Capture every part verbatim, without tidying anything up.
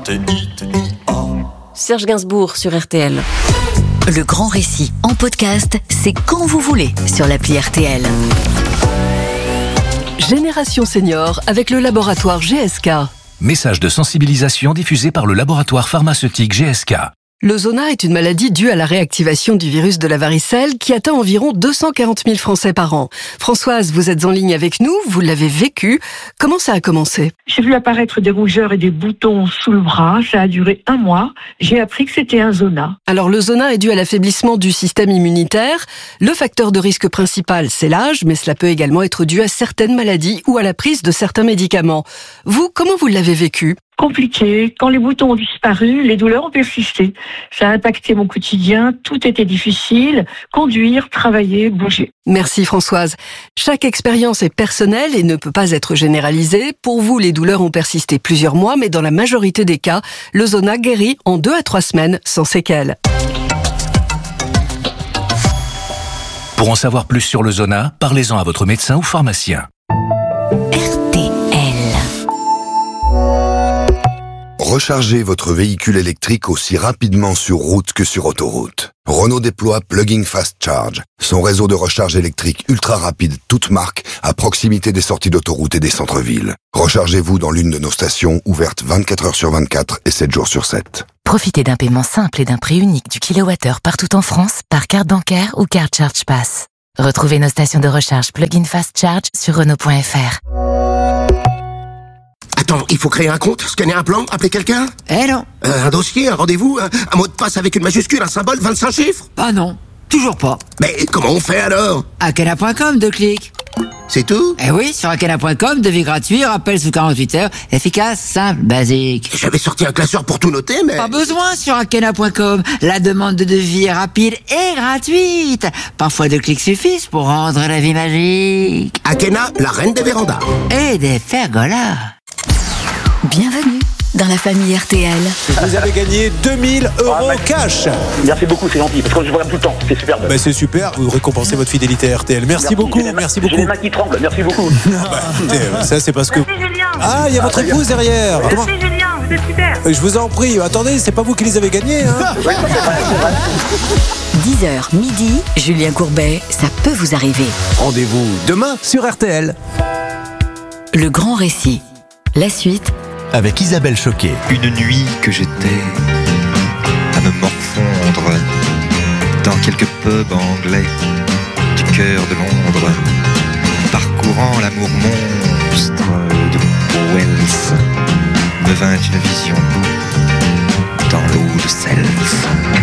T I T I A. Serge Gainsbourg sur R T L. Le grand récit en podcast, c'est quand vous voulez sur l'appli R T L. Génération Senior avec le laboratoire G S K. Message de sensibilisation diffusé par le laboratoire pharmaceutique G S K. Le zona est une maladie due à la réactivation du virus de la varicelle qui atteint environ deux cent quarante mille Français par an. Françoise, vous êtes en ligne avec nous, vous l'avez vécu. Comment ça a commencé ? J'ai vu apparaître des rougeurs et des boutons sous le bras. Ça a duré un mois. J'ai appris que c'était un zona. Alors le zona est dû à l'affaiblissement du système immunitaire. Le facteur de risque principal, c'est l'âge, mais cela peut également être dû à certaines maladies ou à la prise de certains médicaments. Vous, comment vous l'avez vécu ? Compliqué. Quand les boutons ont disparu, les douleurs ont persisté. Ça a impacté mon quotidien. Tout était difficile. Conduire, travailler, bouger. Merci Françoise. Chaque expérience est personnelle et ne peut pas être généralisée. Pour vous, les douleurs ont persisté plusieurs mois, mais dans la majorité des cas, le zona guérit en deux à trois semaines sans séquelles. Pour en savoir plus sur le zona, parlez-en à votre médecin ou pharmacien. R T L. Rechargez votre véhicule électrique aussi rapidement sur route que sur autoroute. Renault déploie Plug-in Fast Charge, son réseau de recharge électrique ultra rapide toute marque à proximité des sorties d'autoroute et des centres-villes. Rechargez-vous dans l'une de nos stations ouvertes vingt-quatre heures sur vingt-quatre et sept jours sur sept. Profitez d'un paiement simple et d'un prix unique du kilowattheure partout en France par carte bancaire ou carte Charge Pass. Retrouvez nos stations de recharge Plug-in Fast Charge sur Renault point F R. Attends, il faut créer un compte, scanner un plan, appeler quelqu'un ? Eh non. Euh, un dossier, un rendez-vous, un, un mot de passe avec une majuscule, un symbole, vingt-cinq chiffres ? Ah non, toujours pas. Mais comment on fait alors ? Akena point com, deux clics. C'est tout ? Eh oui, sur Akena point com, devis gratuit, rappel sous quarante-huit heures, efficace, simple, basique. J'avais sorti un classeur pour tout noter, mais... Pas besoin sur Akena point com, la demande de devis est rapide et gratuite. Parfois deux clics suffisent pour rendre la vie magique. Akena, la reine des vérandas. Et des pergolas. Bienvenue dans la famille R T L. Vous avez gagné deux mille euros cash. Merci beaucoup, c'est gentil, parce que je vous regarde tout le temps, c'est superbe. Bah c'est super, vous récompensez votre fidélité à R T L. Merci, merci beaucoup, j'ai merci ma... beaucoup. J'ai les mains qui tremblent, merci beaucoup. Bah, écoutez, ça c'est parce que... Merci Julien. Ah, il y a votre ah, épouse derrière. Merci Comment... Julien, vous êtes super. Je vous en prie, attendez, c'est pas vous qui les avez gagnés, hein. dix heures midi, Julien Courbet, ça peut vous arriver. Rendez-vous demain sur R T L. Le grand récit. La suite avec Isabelle Choquet. Une nuit que j'étais à me morfondre dans quelques pubs anglais du cœur de Londres, parcourant l'amour monstre de Wells, me vint une vision dans l'eau de Seltz.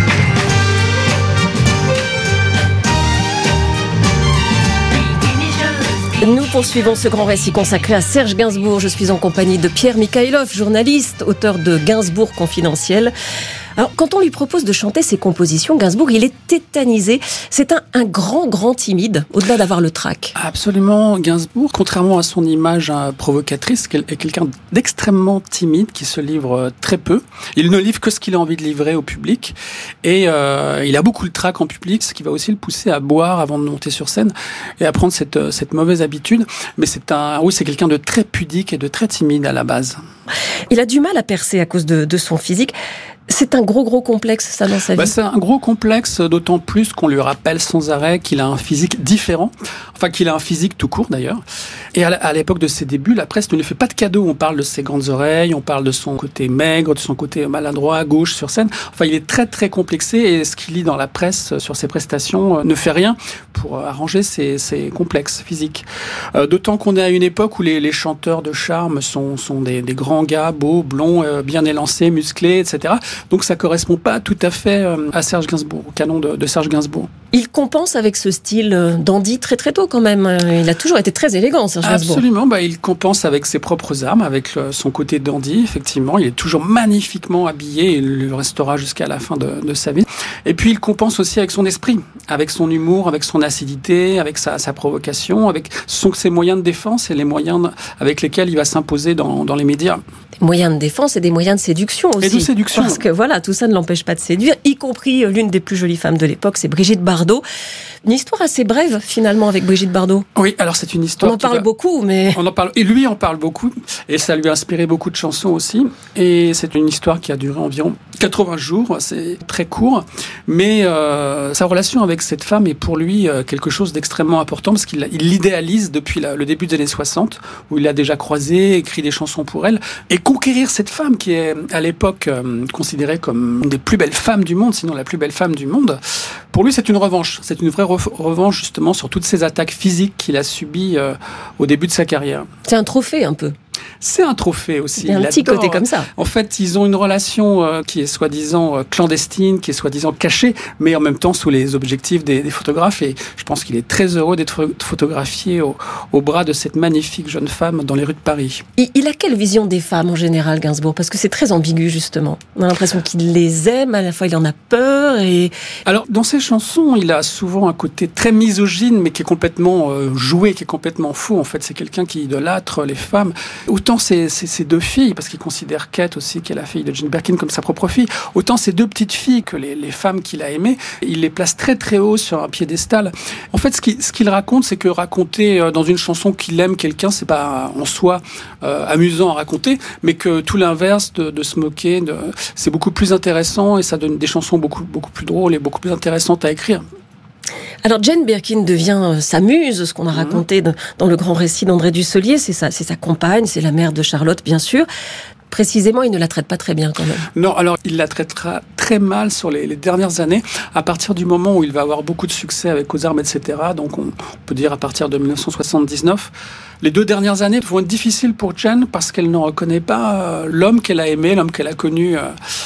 Nous poursuivons ce grand récit consacré à Serge Gainsbourg. Je suis en compagnie de Pierre Mikhailov, journaliste, auteur de Gainsbourg confidentiel. Alors, quand on lui propose de chanter ses compositions, Gainsbourg, il est tétanisé. C'est un, un grand, grand timide, au-delà d'avoir le trac. Absolument. Gainsbourg, contrairement à son image hein, provocatrice, est quelqu'un d'extrêmement timide, qui se livre très peu. Il ne livre que ce qu'il a envie de livrer au public. Et euh, il a beaucoup le trac en public, ce qui va aussi le pousser à boire avant de monter sur scène et à prendre cette, cette mauvaise habitude. Mais c'est un, oui, c'est quelqu'un de très pudique et de très timide à la base. Il a du mal à percer à cause de, de son physique. C'est un gros, gros complexe, ça, dans sa vie. Bah, c'est un gros complexe, d'autant plus qu'on lui rappelle sans arrêt qu'il a un physique différent. Enfin, qu'il a un physique tout court, d'ailleurs. Et à l'époque de ses débuts, la presse ne lui fait pas de cadeaux. On parle de ses grandes oreilles, on parle de son côté maigre, de son côté maladroit, gauche, sur scène. Enfin, il est très, très complexé et ce qu'il lit dans la presse sur ses prestations ne fait rien pour arranger ses, ses complexes physiques. Euh, d'autant qu'on est à une époque où les, les chanteurs de charme sont, sont des, des grands gars, beaux, blonds, euh, bien élancés, musclés, et cetera. Donc ça correspond pas tout à fait à Serge Gainsbourg, au canon de, de Serge Gainsbourg. Il compense avec ce style dandy très très tôt quand même. Il a toujours été très élégant, Serge Gainsbourg. Absolument, bah, il compense avec ses propres armes, avec le, son côté dandy, effectivement. Il est toujours magnifiquement habillé, et il le restera jusqu'à la fin de, de sa vie. Et puis il compense aussi avec son esprit, avec son humour, avec son acidité, avec sa, sa provocation, avec son, ses moyens de défense et les moyens avec lesquels il va s'imposer dans, dans les médias. Des moyens de défense et des moyens de séduction aussi. Et de séduction. Parce que voilà, tout ça ne l'empêche pas de séduire, y compris l'une des plus jolies femmes de l'époque, c'est Brigitte Bardot. Une histoire assez brève, finalement, avec Brigitte Bardot. Oui, alors c'est une histoire... On en parle va... beaucoup, mais... On en parle... Et lui en parle beaucoup, et ça lui a inspiré beaucoup de chansons aussi. Et c'est une histoire qui a duré environ quatre-vingts jours, c'est très court, mais euh, sa relation avec cette femme est pour lui euh, quelque chose d'extrêmement important, parce qu'il il l'idéalise depuis la, le début des années soixante, où il a déjà croisé, écrit des chansons pour elle, et conquérir cette femme qui est à l'époque euh, considérée comme une des plus belles femmes du monde, sinon la plus belle femme du monde, pour lui c'est une revanche, c'est une vraie re- revanche justement sur toutes ces attaques physiques qu'il a subies euh, au début de sa carrière. C'est un trophée un peu. C'est un trophée aussi. Il y a un il petit adore. côté comme ça. En fait, ils ont une relation euh, qui est soi-disant euh, clandestine, qui est soi-disant cachée, mais en même temps sous les objectifs des, des photographes. Et je pense qu'il est très heureux d'être photographié au, au bras de cette magnifique jeune femme dans les rues de Paris. Il, il a quelle vision des femmes en général, Gainsbourg ? Parce que c'est très ambigu justement. On a l'impression qu'il les aime, à la fois il en a peur. Et... Alors, dans ses chansons, il a souvent un côté très misogyne, mais qui est complètement euh, joué, qui est complètement faux. En fait, c'est quelqu'un qui idolâtre les femmes. Autant ces, ces, ces deux filles, parce qu'il considère Kate aussi, qui est la fille de Jane Birkin, comme sa propre fille, autant ces deux petites filles que les, les femmes qu'il a aimées, il les place très très haut sur un piédestal. En fait, ce qu'il, ce qu'il raconte, c'est que raconter dans une chanson qu'il aime quelqu'un, c'est pas en soi euh, amusant à raconter, mais que tout l'inverse, de, de se moquer, de, c'est beaucoup plus intéressant et ça donne des chansons beaucoup, beaucoup plus drôles et beaucoup plus intéressantes à écrire. Alors Jane Birkin devient euh, sa muse, ce qu'on a mmh. raconté de, dans le grand récit d'André Dussolier, c'est sa, c'est sa compagne, c'est la mère de Charlotte bien sûr. Précisément, il ne la traite pas très bien quand même. Non, alors il la traitera très mal sur les, les dernières années, à partir du moment où il va avoir beaucoup de succès avec Aux Armes, et cetera. Donc on peut dire à partir de dix-neuf cent soixante-dix-neuf. Les deux dernières années vont être difficiles pour Jane parce qu'elle ne reconnaît pas euh, l'homme qu'elle a aimé, l'homme qu'elle a connu... Euh,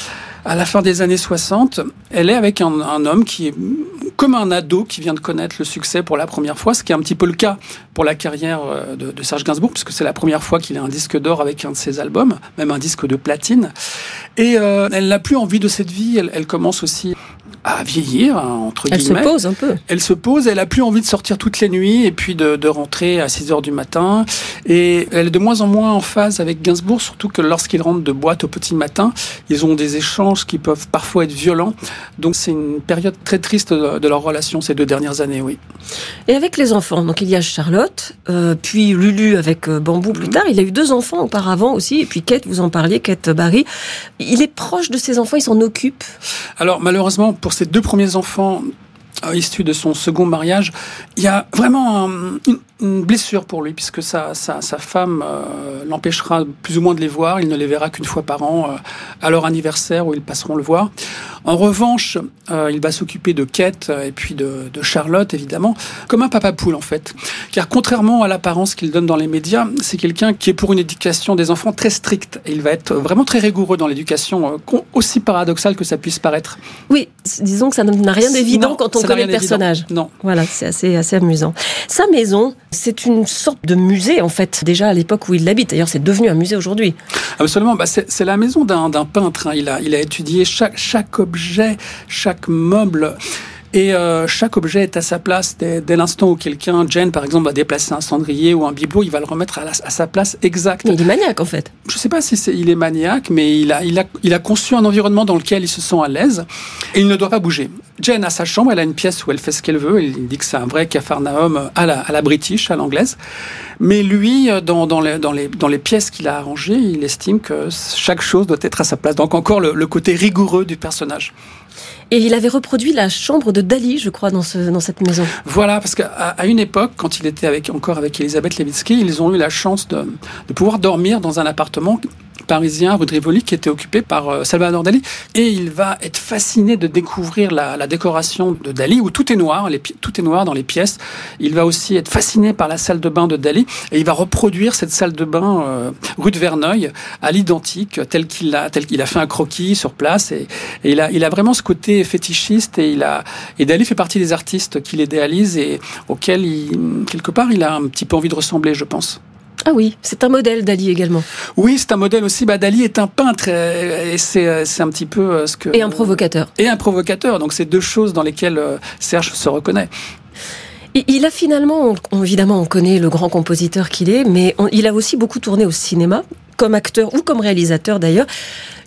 à la fin des années soixante, elle est avec un, un homme qui est comme un ado qui vient de connaître le succès pour la première fois, ce qui est un petit peu le cas pour la carrière de, de Serge Gainsbourg, puisque c'est la première fois qu'il a un disque d'or avec un de ses albums, même un disque de platine. Et euh, elle n'a plus envie de cette vie, elle, elle commence aussi à vieillir, hein, entre elle guillemets. Elle se pose un peu. Elle se pose, elle a plus envie de sortir toutes les nuits et puis de, de rentrer à six heures du matin. Et elle est de moins en moins en phase avec Gainsbourg, surtout que lorsqu'ils rentrent de boîte au petit matin, ils ont des échanges qui peuvent parfois être violents. Donc c'est une période très triste de, de leur relation ces deux dernières années, oui. Et avec les enfants, donc il y a Charlotte, euh, puis Lulu avec euh, Bambou plus mmh. tard. Il a eu deux enfants auparavant aussi, et puis Kate, vous en parliez, Kate Barry. Il est proche de ses enfants, il s'en occupe. Alors malheureusement, pour ses deux premiers enfants euh, issus de son second mariage, il y a vraiment un, une, une blessure pour lui, puisque sa, sa, sa femme euh, l'empêchera plus ou moins de les voir. Il ne les verra qu'une fois par an, euh, à leur anniversaire, où ils passeront le voir. En revanche, euh, il va s'occuper de Kate et puis de, de Charlotte, évidemment, comme un papa poule, en fait. Car contrairement à l'apparence qu'il donne dans les médias, c'est quelqu'un qui est pour une éducation des enfants très stricte. Et il va être vraiment très rigoureux dans l'éducation, euh, aussi paradoxal que ça puisse paraître. Oui, disons que ça n'a rien d'évident non, quand on connaît le personnage. Non. Voilà, c'est assez, assez amusant. Sa maison, c'est une sorte de musée, en fait, déjà à l'époque où il l'habite. D'ailleurs, c'est devenu un musée aujourd'hui. Absolument. Bah, c'est, c'est la maison d'un, d'un peintre. Hein. Il a, il a étudié chaque, chaque objet, chaque meuble. Et euh, chaque objet est à sa place dès, dès l'instant où quelqu'un, Jane par exemple, va déplacer un cendrier ou un bibelot, il va le remettre à, la, à sa place exacte. Mais il est maniaque en fait. Je ne sais pas si c'est, il est maniaque, mais il a, il, a, il a conçu un environnement dans lequel il se sent à l'aise et il ne doit pas bouger. Jane a sa chambre, elle a une pièce où elle fait ce qu'elle veut, il dit que c'est un vrai Capharnaüm à la, à la british, à l'anglaise. Mais lui, dans, dans, les, dans, les, dans les pièces qu'il a arrangées, il estime que chaque chose doit être à sa place. Donc encore le, le côté rigoureux du personnage. Et il avait reproduit la chambre de Dali, je crois, dans, ce, dans cette maison. Voilà, parce qu'à à une époque, quand il était avec, encore avec Elisabeth Levitsky, ils ont eu la chance de, de pouvoir dormir dans un appartement parisien, rue de Rivoli, qui était occupé par euh, Salvador Dali. Et il va être fasciné de découvrir la, la décoration de Dali, où tout est noir, les, tout est noir dans les pièces. Il va aussi être fasciné par la salle de bain de Dali, et il va reproduire cette salle de bain euh, rue de Verneuil, à l'identique, tel qu'il a, tel qu'il a fait un croquis sur place. Et, et il, a, il a vraiment ce côté fétichiste, et, il a, et Dali fait partie des artistes qu'il idéalise et auxquels, il, quelque part, il a un petit peu envie de ressembler, je pense. Ah oui, c'est un modèle, Dali également. Oui, c'est un modèle aussi. Bah, Dali est un peintre et c'est, c'est un petit peu ce que... Et un provocateur. Et un provocateur. Donc c'est deux choses dans lesquelles Serge se reconnaît. Et il a finalement, on, évidemment on connaît le grand compositeur qu'il est, mais on, il a aussi beaucoup tourné au cinéma, comme acteur ou comme réalisateur d'ailleurs.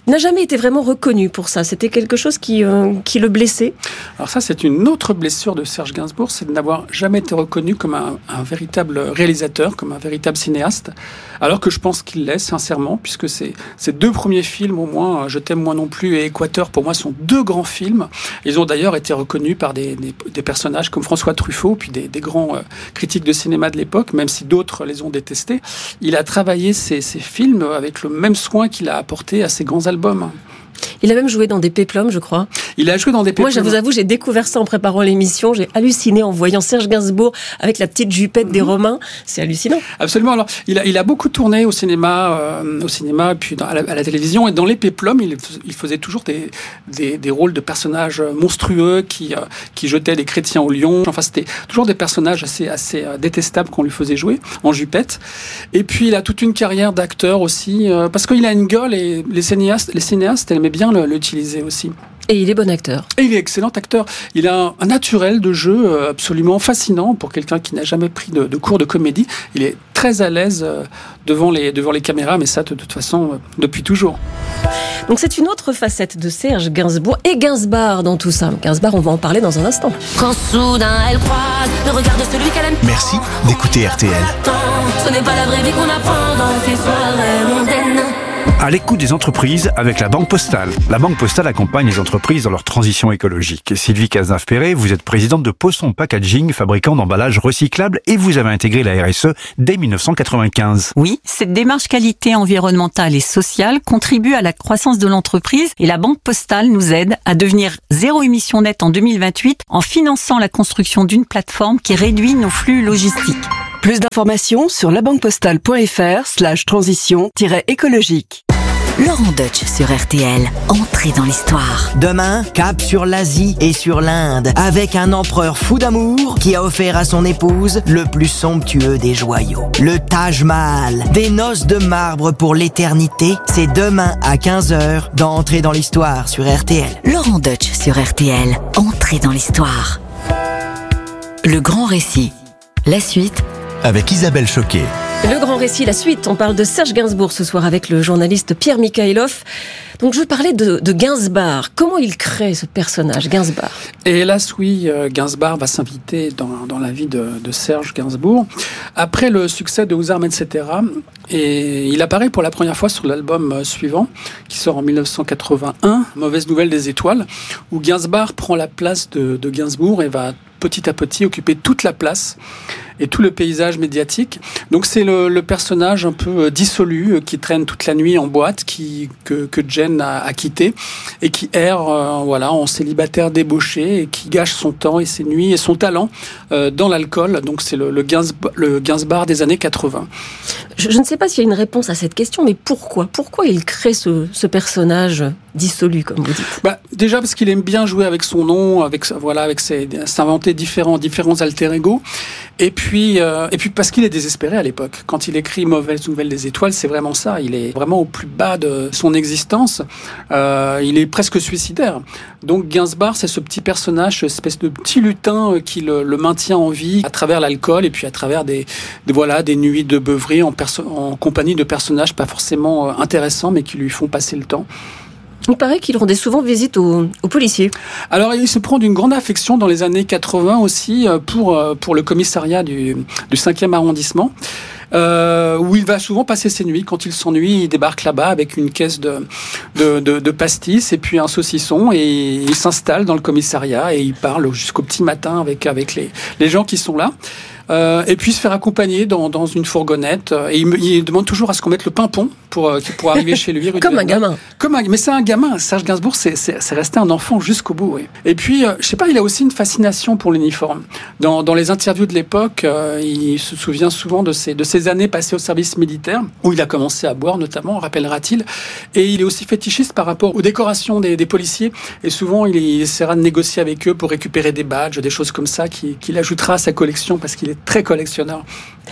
n'a jamais été vraiment reconnu pour ça. C'était quelque chose qui, euh, qui le blessait. Alors ça, c'est une autre blessure de Serge Gainsbourg, c'est de n'avoir jamais été reconnu comme un, un véritable réalisateur, comme un véritable cinéaste, alors que je pense qu'il l'est, sincèrement, puisque ces, ces deux premiers films, au moins, Je t'aime moi non plus et Équateur, pour moi, sont deux grands films. Ils ont d'ailleurs été reconnus par des, des, des personnages comme François Truffaut, puis des, des grands euh, critiques de cinéma de l'époque, même si d'autres les ont détestés. Il a travaillé ces, ces films avec le même soin qu'il a apporté à ses grands albums. Il a même joué dans des péplums, je crois. Il a joué dans des péplums. Moi, je vous avoue, j'ai découvert ça en préparant l'émission. J'ai halluciné en voyant Serge Gainsbourg avec la petite jupette mmh. des Romains. C'est hallucinant. Absolument. Alors, il a, il a beaucoup tourné au cinéma, euh, au cinéma, puis dans, à, la, à la télévision. Et dans les péplums, il, il faisait toujours des, des, des rôles de personnages monstrueux qui, euh, qui jetaient des chrétiens au lion. Enfin, c'était toujours des personnages assez, assez euh, détestables qu'on lui faisait jouer en jupette. Et puis, il a toute une carrière d'acteur aussi, euh, parce qu'il a une gueule et les cinéastes, les cinéastes aimaient bien l'utiliser aussi. Et il est bon acteur. Et il est excellent acteur. Il a un, un naturel de jeu absolument fascinant pour quelqu'un qui n'a jamais pris de, de cours de comédie. Il est très à l'aise devant les, devant les caméras, mais ça, de toute façon, depuis toujours. Donc c'est une autre facette de Serge Gainsbourg et Gainsbar dans tout ça. Gainsbar, on va en parler dans un instant. Quand soudain elle croise le regard de celui qu'elle aime. Merci d'écouter R T L. Ce n'est pas la vraie vie qu'on apprend dans ces soirées mondaines. À l'écoute des entreprises avec la Banque Postale. La Banque Postale accompagne les entreprises dans leur transition écologique. Sylvie Cazenave-Perret, vous êtes présidente de Posson Packaging, fabricant d'emballages recyclables, et vous avez intégré la R S E dès mille neuf cent quatre-vingt-quinze. Oui, cette démarche qualité environnementale et sociale contribue à la croissance de l'entreprise et la Banque Postale nous aide à devenir zéro émission nette en deux mille vingt-huit en finançant la construction d'une plateforme qui réduit nos flux logistiques. Plus d'informations sur labanquepostale.fr slash transition-écologique. Laurent Deutsch sur R T L, entrée dans l'histoire. Demain, cap sur l'Asie et sur l'Inde, avec un empereur fou d'amour qui a offert à son épouse le plus somptueux des joyaux. Le Taj Mahal, des noces de marbre pour l'éternité, c'est demain à quinze heures dans Entrée dans l'histoire sur R T L. Laurent Deutsch sur R T L, entrée dans l'histoire. Le grand récit. La suite avec Isabelle Choquet. Le grand récit, la suite. On parle de Serge Gainsbourg ce soir avec le journaliste Pierre Mikhaïlov. Donc je veux parler de, de Gainsbar. Comment il crée ce personnage, Gainsbar? Et hélas, oui, Gainsbar va s'inviter dans, dans la vie de, de Serge Gainsbourg. Après le succès de Aux armes, et cetera, et il apparaît pour la première fois sur l'album suivant, qui sort en mille neuf cent quatre-vingt-un, Mauvaise nouvelle des étoiles, où Gainsbar prend la place de, de Gainsbourg et va petit à petit occuper toute la place et tout le paysage médiatique. Donc c'est le, le personnage un peu dissolu qui traîne toute la nuit en boîte, qui, que, que Jen a, a quitté et qui erre euh, voilà, en célibataire débauché et qui gâche son temps et ses nuits et son talent euh, dans l'alcool. Donc c'est le, le, Gainsbar, le Gainsbar des années quatre-vingts. Je, je ne sais pas s'il y a une réponse à cette question, mais pourquoi Pourquoi il crée ce, ce personnage dissolu, comme vous dites? Bah, déjà parce qu'il aime bien jouer avec son nom, avec, voilà, avec ses, s'inventer différents, différents alter ego. Et puis, euh, et puis parce qu'il est désespéré à l'époque. Quand il écrit Mauvaise nouvelle des étoiles, c'est vraiment ça. Il est vraiment au plus bas de son existence. Euh, il est presque suicidaire. Donc Gainsbar, c'est ce petit personnage, cette espèce de petit lutin qui le, le maintient en vie à travers l'alcool et puis à travers des, des voilà, des nuits de beuverie en, perso- en compagnie de personnages pas forcément intéressants, mais qui lui font passer le temps. Il paraît qu'il rendait souvent visite aux, aux policiers. Alors, il se prend d'une grande affection dans les années quatre-vingts aussi pour, pour le commissariat du, du cinquième arrondissement. Euh, où il va souvent passer ses nuits. Quand il s'ennuie, il débarque là-bas avec une caisse de, de, de, de pastis et puis un saucisson et il s'installe dans le commissariat et il parle jusqu'au petit matin avec, avec les, les gens qui sont là. Euh, et puis se faire accompagner dans, dans une fourgonnette. Et il, me, il demande toujours à ce qu'on mette le pimpon pour, pour arriver chez lui. Comme un gamin. Comme un, mais c'est un gamin. Serge Gainsbourg, c'est, c'est, c'est resté un enfant jusqu'au bout. Oui. Et puis, euh, je sais pas, il a aussi une fascination pour l'uniforme. Dans, dans les interviews de l'époque, euh, il se souvient souvent de ses, de ses années passées au service militaire, où il a commencé à boire notamment, rappellera-t-il. Et il est aussi fétichiste par rapport aux décorations des, des policiers. Et souvent, il, il essaiera de négocier avec eux pour récupérer des badges, des choses comme ça, qu'il, qu'il ajoutera à sa collection parce qu'il est très collectionneur.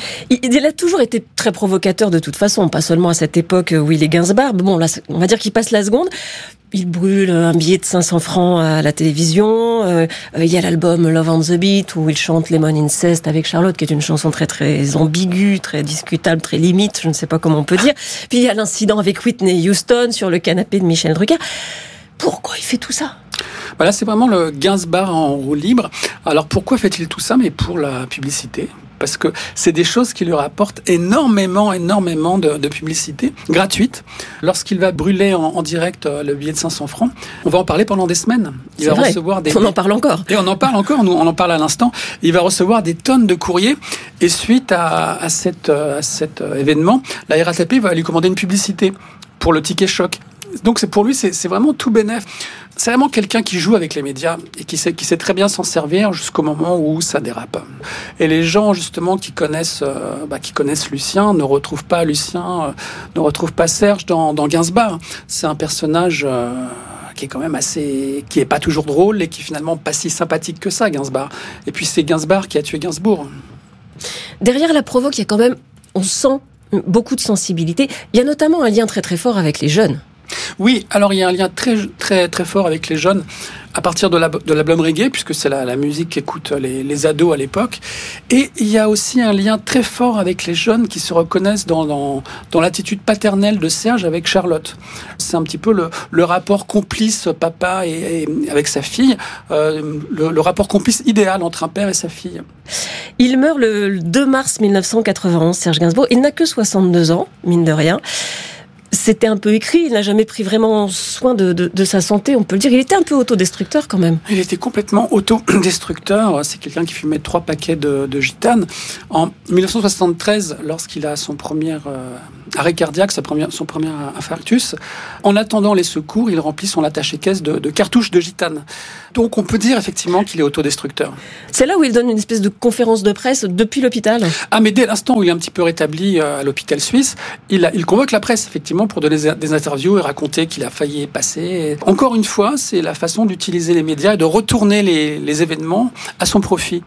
Il a toujours été très provocateur de toute façon, pas seulement à cette époque où il est Gainsbar. Bon, là, on va dire qu'il passe la seconde. Il brûle un billet de cinq cents francs à la télévision. Euh, il y a l'album Love on the Beat où il chante Lemon Incest avec Charlotte, qui est une chanson très très ambiguë, très discutable, très limite, je ne sais pas comment on peut dire. Puis il y a l'incident avec Whitney Houston sur le canapé de Michel Drucker. Pourquoi il fait tout ça ? Bah là, c'est vraiment le Gainsbourg en roue libre. Alors pourquoi fait-il tout ça ? Mais pour la publicité. Parce que c'est des choses qui lui rapportent énormément, énormément de, de publicité gratuite. Lorsqu'il va brûler en, en direct le billet de cinq cents francs, on va en parler pendant des semaines. Il c'est va vrai. recevoir des... On en parle encore. Et on en parle encore, nous on en parle à l'instant. Il va recevoir des tonnes de courriers. Et suite à, à, cette, à cet événement, la R A T P va lui commander une publicité pour le ticket choc. Donc c'est pour lui, c'est, c'est vraiment tout bénef. C'est vraiment quelqu'un qui joue avec les médias et qui sait, qui sait très bien s'en servir jusqu'au moment où ça dérape. Et les gens justement qui connaissent, euh, bah, qui connaissent Lucien ne retrouvent pas Lucien, euh, ne retrouvent pas Serge dans, dans Gainsbourg. C'est un personnage euh, qui est quand même assez, qui est pas toujours drôle et qui est finalement pas si sympathique que ça, Gainsbourg. Et puis c'est Gainsbourg qui a tué Gainsbourg. Derrière la provoque, il y a quand même, on sent beaucoup de sensibilité. Il y a notamment un lien très très fort avec les jeunes. Oui, alors il y a un lien très très très fort avec les jeunes à partir de la de la blum reggae, puisque c'est la, la musique qu'écoutent les, les ados à l'époque. Et il y a aussi un lien très fort avec les jeunes qui se reconnaissent dans dans, dans l'attitude paternelle de Serge avec Charlotte. C'est un petit peu le, le rapport complice papa et, et avec sa fille, euh, le, le rapport complice idéal entre un père et sa fille. Il meurt le deux mars mille neuf cent quatre-vingt-onze, Serge Gainsbourg. Il n'a que soixante-deux ans, mine de rien. C'était un peu écrit, il n'a jamais pris vraiment soin de, de, de sa santé, on peut le dire. Il était un peu autodestructeur quand même. Il était complètement autodestructeur. C'est quelqu'un qui fumait trois paquets de, de gitane. En mille neuf cent soixante-treize, lorsqu'il a son premier euh, arrêt cardiaque, sa première, son premier infarctus, en attendant les secours, il remplit son attaché-caisse de, de cartouches de gitane. Donc on peut dire effectivement qu'il est autodestructeur. C'est là où il donne une espèce de conférence de presse depuis l'hôpital. Ah, mais dès l'instant où il est un petit peu rétabli à l'hôpital suisse, il, a, il convoque la presse effectivement pour donner des interviews et raconter qu'il a failli passer. Encore une fois, c'est la façon d'utiliser les médias et de retourner les, les événements à son profit.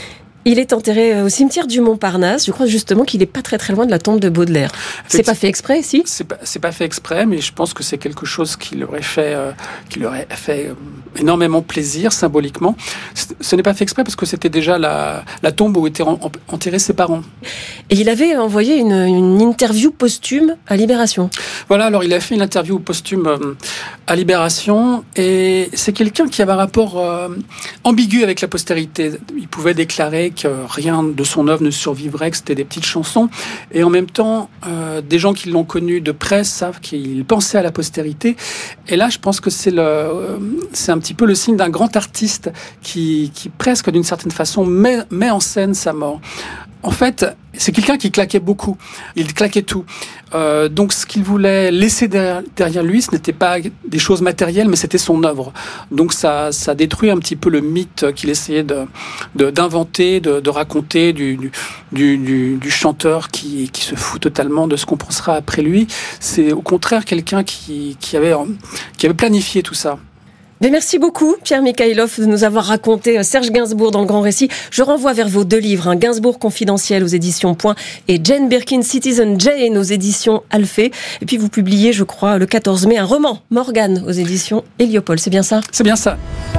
Il est enterré au cimetière du Montparnasse. Je crois justement qu'il n'est pas très très loin de la tombe de Baudelaire. C'est pas fait exprès, si ? C'est pas, c'est pas fait exprès, mais je pense que c'est quelque chose qui leur aurait fait, euh, qui leur aurait fait euh, énormément plaisir symboliquement. Ce n'est pas fait exprès parce que c'était déjà la, la tombe où étaient en, en, enterrés ses parents. Et il avait envoyé une, une interview posthume à Libération. Voilà, alors il a fait une interview posthume euh, à Libération et c'est quelqu'un qui avait un rapport euh, ambigu avec la postérité. Il pouvait déclarer que rien de son œuvre ne survivrait, que c'était des petites chansons. Et en même temps, euh, des gens qui l'ont connu de près savent qu'il pensait à la postérité. Et là, je pense que c'est, le, euh, c'est un petit peu le signe d'un grand artiste qui, qui presque, d'une certaine façon, met, met en scène sa mort. En fait, c'est quelqu'un qui claquait beaucoup. Il claquait tout. Euh, donc, ce qu'il voulait laisser derrière, derrière lui, ce n'était pas des choses matérielles, mais c'était son œuvre. Donc, ça, ça détruit un petit peu le mythe qu'il essayait de, de, d'inventer, de, de raconter du, du, du, du chanteur qui, qui se fout totalement de ce qu'on pensera après lui. C'est au contraire quelqu'un qui, qui avait, qui avait planifié tout ça. Mais merci beaucoup, Pierre Mikhaïlov, de nous avoir raconté Serge Gainsbourg dans le Grand Récit. Je renvoie vers vos deux livres, hein, Gainsbourg confidentiel aux éditions Point et Jane Birkin, Citizen Jane aux éditions Alphée. Et puis vous publiez, je crois, le quatorze mai, un roman, Morgane, aux éditions Héliopole. C'est bien ça ? C'est bien ça.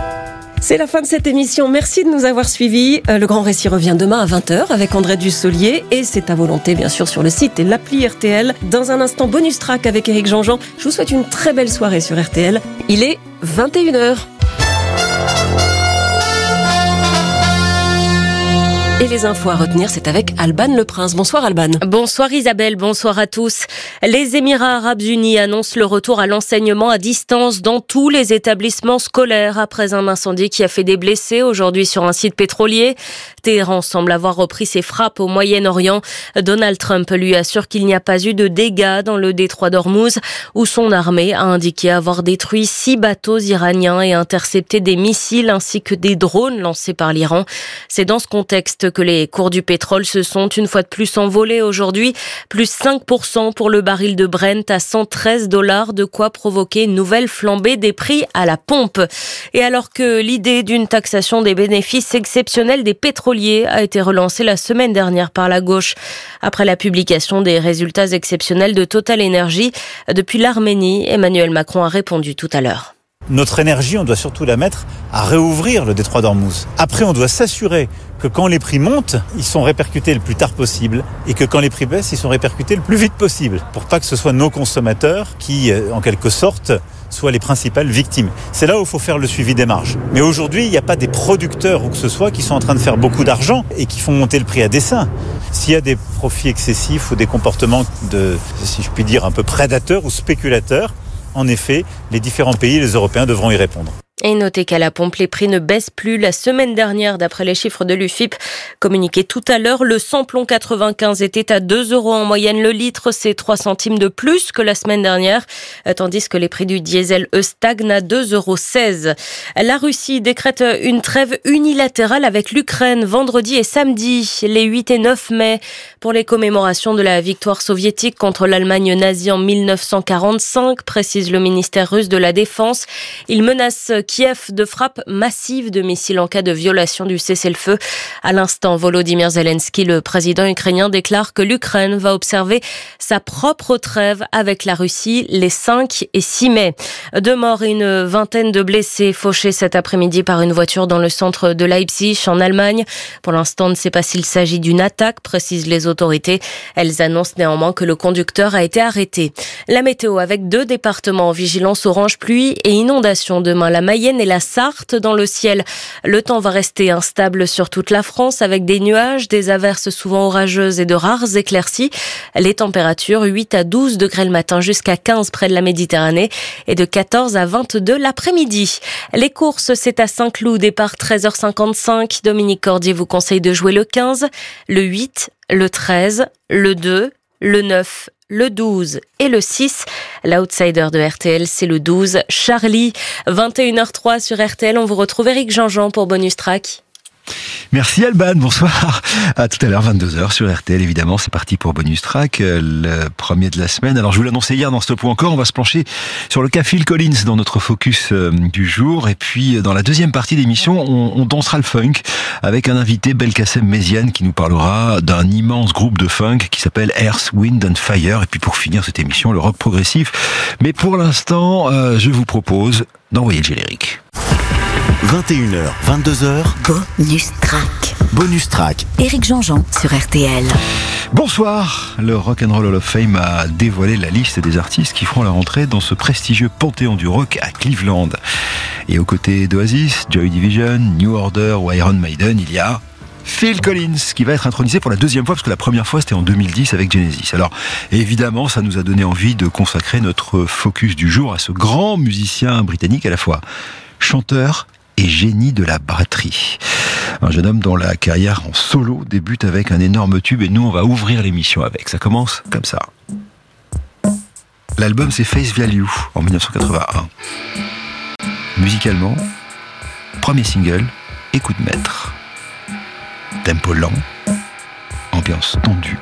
C'est la fin de cette émission. Merci de nous avoir suivis. Le Grand Récit revient demain à vingt heures avec André Dussolier et c'est à volonté, bien sûr, sur le site et l'appli R T L. Dans un instant, bonus track avec Éric Jean-Jean. Je vous souhaite une très belle soirée sur R T L. Il est vingt et une heures. Et les infos à retenir, c'est avec Alban Le Prince. Bonsoir Alban. Bonsoir Isabelle, bonsoir à tous. Les Émirats Arabes Unis annoncent le retour à l'enseignement à distance dans tous les établissements scolaires après un incendie qui a fait des blessés aujourd'hui sur un site pétrolier. Téhéran semble avoir repris ses frappes au Moyen-Orient. Donald Trump lui assure qu'il n'y a pas eu de dégâts dans le détroit d'Ormuz où son armée a indiqué avoir détruit six bateaux iraniens et intercepté des missiles ainsi que des drones lancés par l'Iran. C'est dans ce contexte que les cours du pétrole se sont une fois de plus envolés aujourd'hui, plus cinq pour cent pour le baril de Brent à cent treize dollars, de quoi provoquer une nouvelle flambée des prix à la pompe. Et alors que l'idée d'une taxation des bénéfices exceptionnels des pétroliers a été relancée la semaine dernière par la gauche, après la publication des résultats exceptionnels de Total Energy depuis l'Arménie, Emmanuel Macron a répondu tout à l'heure. Notre énergie, on doit surtout la mettre à réouvrir le détroit d'Ormuz. Après, on doit s'assurer que quand les prix montent, ils sont répercutés le plus tard possible et que quand les prix baissent, ils sont répercutés le plus vite possible pour pas que ce soit nos consommateurs qui, en quelque sorte, soient les principales victimes. C'est là où il faut faire le suivi des marges. Mais aujourd'hui, il n'y a pas des producteurs ou que ce soit qui sont en train de faire beaucoup d'argent et qui font monter le prix à dessein. S'il y a des profits excessifs ou des comportements de, si je puis dire, un peu prédateurs ou spéculateurs, en effet, les différents pays, les Européens, devront y répondre. Et notez qu'à la pompe, les prix ne baissent plus. La semaine dernière, d'après les chiffres de l'U F I P communiqués tout à l'heure, le samplon quatre-vingt-quinze était à deux euros en moyenne le litre. C'est trois centimes de plus que la semaine dernière, tandis que les prix du diesel, eux, stagnent à deux euros seize. La Russie décrète une trêve unilatérale avec l'Ukraine vendredi et samedi, les huit et neuf mai, pour les commémorations de la victoire soviétique contre l'Allemagne nazie en mille neuf cent quarante-cinq, précise le ministère russe de la Défense. Il menace Kiev de frappes massives de missiles en cas de violation du cessez-le-feu. À l'instant, Volodymyr Zelensky, le président ukrainien, déclare que l'Ukraine va observer sa propre trêve avec la Russie les cinq et six mai. Deux morts et une vingtaine de blessés fauchés cet après-midi par une voiture dans le centre de Leipzig, en Allemagne. Pour l'instant, on ne sait pas s'il s'agit d'une attaque, précisent les autorités. Elles annoncent néanmoins que le conducteur a été arrêté. La météo avec deux départements en vigilance orange pluie et inondation demain. La Mayenne et la Sarthe dans le ciel. Le temps va rester instable sur toute la France avec des nuages, des averses souvent orageuses et de rares éclaircies. Les températures huit à douze degrés le matin jusqu'à quinze près de la Méditerranée et de quatorze à vingt-deux l'après-midi. Les courses, c'est à Saint-Cloud, départ treize heures cinquante-cinq. Dominique Cordier vous conseille de jouer le quinze, le huit, le treize, le deux, le neuf, le douze et le six. L'outsider de R T L, c'est le douze, Charlie. vingt et une heures trois sur R T L. On vous retrouve Éric Jean-Jean pour Bonus Track. Merci Alban, bonsoir. À tout à l'heure, vingt-deux heures sur R T L, évidemment, c'est parti pour Bonus Track, le premier de la semaine. Alors, je vous l'annonçais hier dans ce point encore, on va se pencher sur le cas Phil Collins dans notre focus du jour. Et puis, dans la deuxième partie d'émission, on, on dansera le funk avec un invité, Belkacem Méziane, qui nous parlera d'un immense groupe de funk qui s'appelle Earth, Wind and Fire. Et puis, pour finir cette émission, le rock progressif. Mais pour l'instant, euh, je vous propose d'envoyer le générique. vingt et une heures, vingt-deux heures. Bonus Track. Bonus Track. Éric Jean-Jean sur R T L. Bonsoir. Le Rock'n'Roll Hall of Fame a dévoilé la liste des artistes qui feront la rentrée dans ce prestigieux panthéon du rock à Cleveland. Et aux côtés d'Oasis, Joy Division, New Order ou Iron Maiden, il y a Phil Collins, qui va être intronisé pour la deuxième fois, parce que la première fois c'était en deux mille dix avec Genesis. Alors évidemment, ça nous a donné envie de consacrer notre focus du jour à ce grand musicien britannique, à la fois chanteur et génie de la batterie. Un jeune homme dont la carrière en solo débute avec un énorme tube, et nous on va ouvrir l'émission avec. Ça commence comme ça. L'album c'est Face Value en dix-neuf cent quatre-vingt-un. Musicalement, premier single, et coup de maître. Tempo lent, ambiance tendue,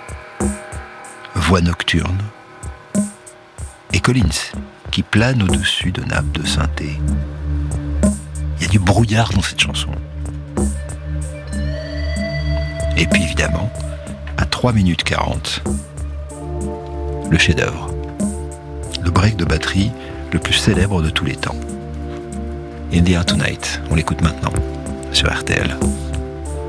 voix nocturne, et Collins qui plane au-dessus de nappes de synthé. Il y a du brouillard dans cette chanson. Et puis évidemment, à trois minutes quarante, le chef-d'œuvre, le break de batterie le plus célèbre de tous les temps. In the Air Tonight, on l'écoute maintenant sur R T L.